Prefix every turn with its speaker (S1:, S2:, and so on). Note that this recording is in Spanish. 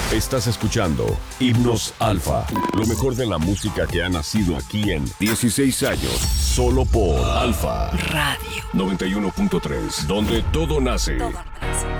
S1: Estás escuchando Himnos Alfa, lo mejor de la música que ha nacido aquí en 16 años, solo por Alfa
S2: Radio
S1: 91.3, donde todo nace.
S2: Todo nace.